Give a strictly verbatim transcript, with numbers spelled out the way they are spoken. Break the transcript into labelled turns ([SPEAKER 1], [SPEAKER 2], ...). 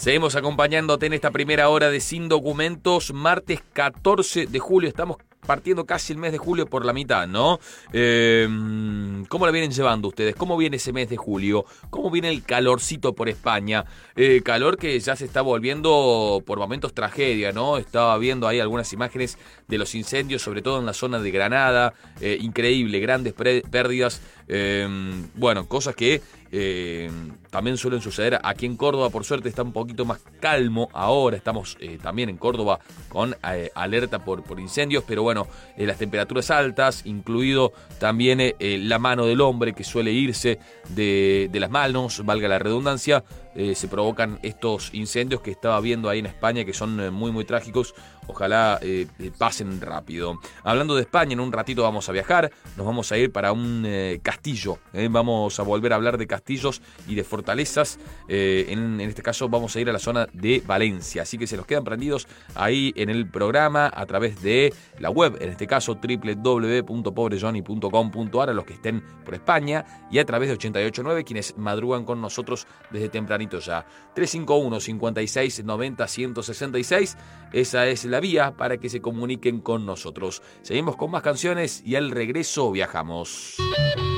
[SPEAKER 1] Seguimos acompañándote en esta primera hora de Sin Documentos, martes catorce de julio. Estamos partiendo casi el mes de julio por la mitad, ¿no? Eh, ¿Cómo la vienen llevando ustedes? ¿Cómo viene ese mes de julio? ¿Cómo viene el calorcito por España? Eh, calor que ya se está volviendo por momentos tragedia, ¿no? Estaba viendo ahí algunas imágenes de los incendios, sobre todo en la zona de Granada. Eh, increíble, grandes pre- pérdidas. Eh, bueno, cosas que eh, también suelen suceder aquí en Córdoba. Por suerte está un poquito más calmo ahora. Estamos eh, también en Córdoba con eh, alerta por, por incendios, pero bueno, eh, las temperaturas altas, incluido también eh, la mano del hombre que suele irse de, de las manos, valga la redundancia, eh, se provocan estos incendios que estaba viendo ahí en España, que son eh, muy muy trágicos. Ojalá eh, pasen rápido. Hablando de España, en un ratito vamos a viajar, nos vamos a ir para un eh, castillo, eh, vamos a volver a hablar de castillos y de fortalezas. Eh, en, en este caso vamos a ir a la zona de Valencia, así que se nos quedan prendidos ahí en el programa a través de la web, en este caso doble u doble u doble u punto pobre johnny punto com punto a r, a los que estén por España, y a través de ochenta y ocho punto nueve, quienes madrugan con nosotros desde tempranito ya. tres cinco uno, cincuenta y seis, noventa, ciento sesenta y seis, esa es la vía para que se comuniquen con nosotros. Seguimos con más canciones y al regreso viajamos.